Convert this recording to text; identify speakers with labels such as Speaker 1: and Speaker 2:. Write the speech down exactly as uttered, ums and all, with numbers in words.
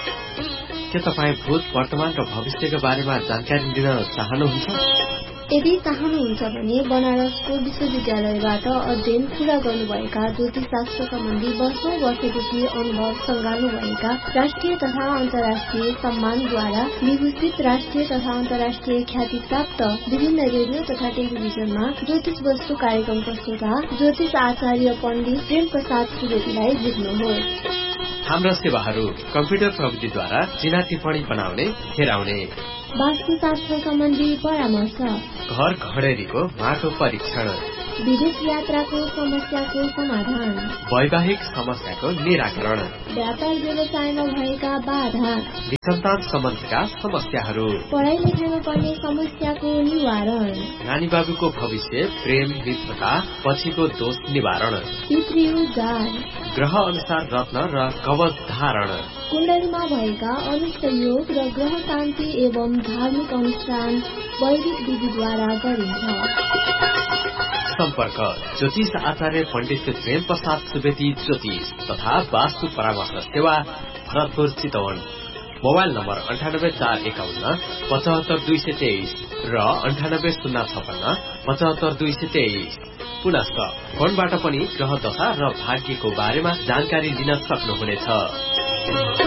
Speaker 1: के तपाईँ भूत, वर्तमान र भविष्यका बारेमा जानकारी लिन चाहनुहुन्छ?
Speaker 2: यदि चाहनुहुन्छ भने बनारसको विश्वविद्यालयबाट अध्ययन पूरा गर्नुभएका ज्योतिषशास्त्र सम्बन्धी वर्षौं वर्षदेखि अनुभव संगाल्नुभएका राष्ट्रिय तथा अन्तर्राष्ट्रिय सम्मानद्वारा विभूषित राष्ट्रिय तथा अन्तर्राष्ट्रिय ख्याति प्राप्त विभिन्न रेडियो तथा टेलिभिजनमा ज्योतिष वस्तु कार्यक्रमका श्रोता ज्योतिष आचार्य पण्डित प्रेम प्रसाद सुवेदीलाई बुझ्नुहोस्।
Speaker 1: हाम्रा सेवाहरू कम्प्युटर प्रविधिद्वारा चिना टिप्पणी बनाउने, हेराउने,
Speaker 2: वास्तुशास्त्र सम्बन्धी परामर्श,
Speaker 1: घर घडेरीको माटो परीक्षण,
Speaker 2: विदेश यात्राको समस्याको समाधान,
Speaker 1: वैवाहिक समस्याको निराकरण,
Speaker 2: व्यापार व्यवसायमा भएका बाधा,
Speaker 1: निसन्तान सम्बन्धका समस्याहरू,
Speaker 2: पढाइ लेखाइमा पर्ने समस्याको निवारण,
Speaker 1: नानी बाबुको भविष्य, प्रेम मित्रता, पछिको दोष निवारण,
Speaker 2: पितृयोगगार,
Speaker 1: ग्रह अनुसार रत्न र कवच धारण,
Speaker 2: कुण्डलीमा भएका अनिष्ट योग र ग्रह शान्ति एवं धार्मिक अनुष्ठान वैदिक विधिद्वारा गरिन्छ।
Speaker 1: सम्पर्क ज्योतिष आचार्य पण्डित प्रेम प्रसाद सुवेदी ज्योतिष तथा वास्तु परामर्श सेवा, भरतपुर चितवन। मोबाइल नम्बर अन्ठानब्बे चार एकाउन्न पचहत्तर दुई सय तेइस र अन्ठानब्बे शून्य छपन्न पचहत्तर दुई सय तेइस। पुनश्च फोनबाट पनि ग्रह दशा र भाग्यको बारेमा जानकारी लिन सक्नुहुनेछ।